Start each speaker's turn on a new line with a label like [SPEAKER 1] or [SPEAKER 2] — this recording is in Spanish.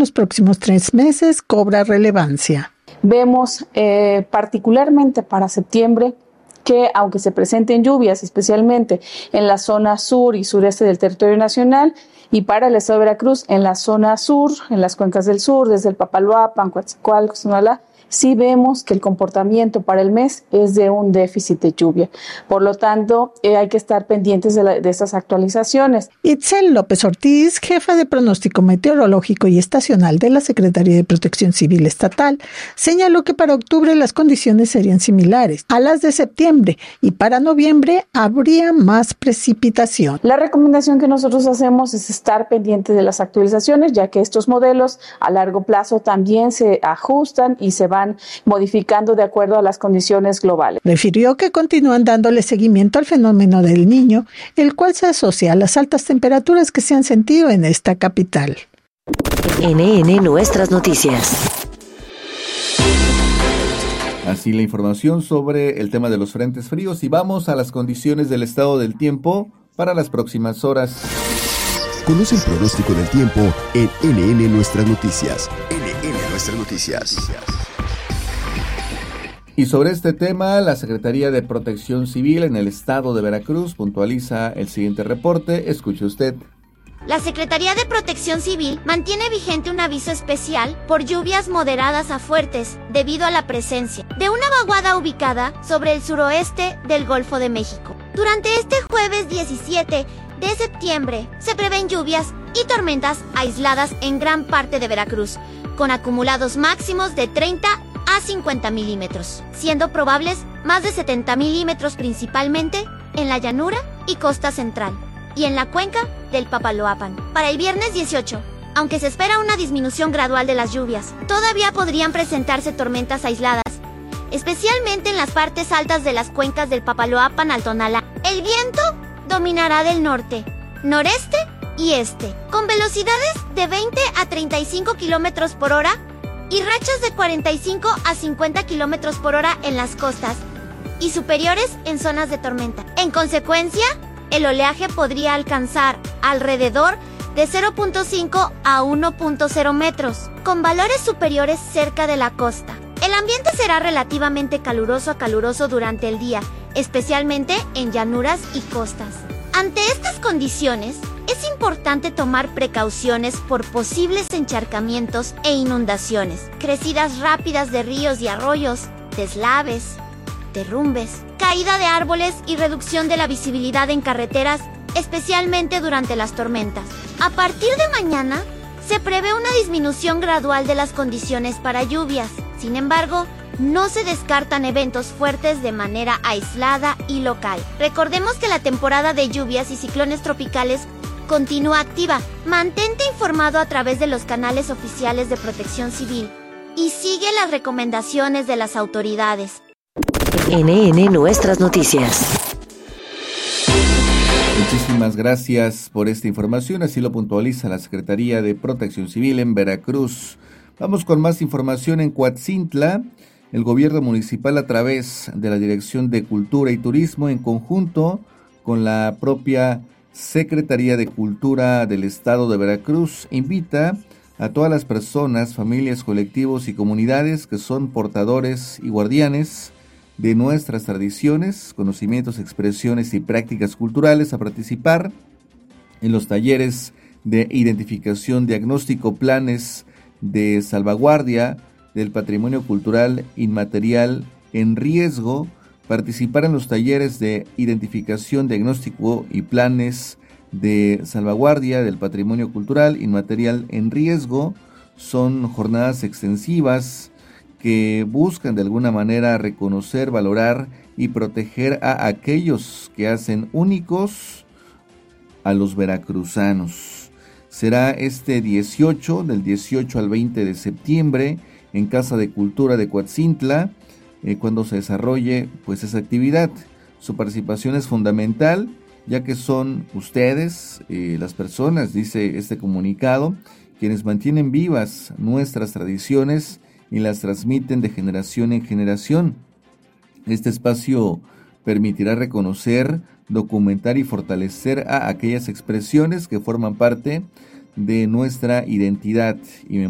[SPEAKER 1] los próximos 3 meses cobra relevancia.
[SPEAKER 2] Vemos particularmente para septiembre que aunque se presenten lluvias, especialmente en la zona sur y sureste del territorio nacional, y para el estado de Veracruz, en la zona sur, en las cuencas del sur, desde el Papaloapan, Coatzacoalcos, Tonalá, sí vemos que el comportamiento para el mes es de un déficit de lluvia. Por lo tanto, hay que estar pendientes de estas actualizaciones.
[SPEAKER 1] Itzel López Ortiz, jefa de pronóstico meteorológico y estacional de la Secretaría de Protección Civil Estatal, señaló que para octubre las condiciones serían similares a las de septiembre y para noviembre habría más precipitación.
[SPEAKER 2] La recomendación que nosotros hacemos es estar pendientes de las actualizaciones, ya que estos modelos a largo plazo también se ajustan y se van modificando de acuerdo a las condiciones globales.
[SPEAKER 1] Refirió que continúan dándole seguimiento al fenómeno del Niño, el cual se asocia a las altas temperaturas que se han sentido en esta capital.
[SPEAKER 3] NN Nuestras Noticias.
[SPEAKER 4] Así la información sobre el tema de los frentes fríos y vamos a las condiciones del estado del tiempo para las próximas horas.
[SPEAKER 5] Conoce el pronóstico del tiempo en NN Nuestras Noticias. NN Nuestras Noticias.
[SPEAKER 4] Y sobre este tema, la Secretaría de Protección Civil en el estado de Veracruz puntualiza el siguiente reporte. Escuche usted.
[SPEAKER 6] La Secretaría de Protección Civil mantiene vigente un aviso especial por lluvias moderadas a fuertes debido a la presencia de una vaguada ubicada sobre el suroeste del Golfo de México. Durante este jueves 17 de septiembre se prevén lluvias y tormentas aisladas en gran parte de Veracruz, con acumulados máximos de 30 a 50 milímetros, siendo probables más de 70 milímetros principalmente en la llanura y costa central, y en la cuenca del Papaloapan. Para el viernes 18, aunque se espera una disminución gradual de las lluvias, todavía podrían presentarse tormentas aisladas, especialmente en las partes altas de las cuencas del Papaloapan al Tonalá. El viento dominará del norte, noreste y este, con velocidades de 20 a 35 kilómetros por hora y rachas de 45 a 50 kilómetros por hora en las costas y superiores en zonas de tormenta. En consecuencia, el oleaje podría alcanzar alrededor de 0.5 a 1.0 metros, con valores superiores cerca de la costa. El ambiente será relativamente caluroso a caluroso durante el día, especialmente en llanuras y costas. Ante estas condiciones, es importante tomar precauciones por posibles encharcamientos e inundaciones, crecidas rápidas de ríos y arroyos, deslaves, derrumbes, caída de árboles y reducción de la visibilidad en carreteras, especialmente durante las tormentas. A partir de mañana, se prevé una disminución gradual de las condiciones para lluvias. Sin embargo, no se descartan eventos fuertes de manera aislada y local. Recordemos que la temporada de lluvias y ciclones tropicales continúa activa. Mantente informado a través de los canales oficiales de Protección Civil y sigue las recomendaciones de las autoridades.
[SPEAKER 3] NN Nuestras Noticias.
[SPEAKER 4] Muchísimas gracias por esta información, así lo puntualiza la Secretaría de Protección Civil en Veracruz. Vamos con más información en Coatzintla. El gobierno municipal, a través de la Dirección de Cultura y Turismo, en conjunto con la propia Secretaría de Cultura del Estado de Veracruz, invita a todas las personas, familias, colectivos y comunidades que son portadores y guardianes de nuestras tradiciones, conocimientos, expresiones y prácticas culturales a participar en los talleres de identificación, diagnóstico, planes de salvaguardia del patrimonio cultural inmaterial en riesgo, participar en los talleres de identificación, diagnóstico y planes de salvaguardia del patrimonio cultural inmaterial en riesgo. Son jornadas extensivas que buscan de alguna manera reconocer, valorar y proteger a aquellos que hacen únicos a los veracruzanos. Será este 18, del 18 al 20 de septiembre, en Casa de Cultura de Coatzintla, cuando se desarrolle pues esa actividad. Su participación es fundamental, ya que son ustedes, las personas, dice este comunicado, quienes mantienen vivas nuestras tradiciones y las transmiten de generación en generación. Este espacio permitirá reconocer, documentar y fortalecer a aquellas expresiones que forman parte de nuestra identidad y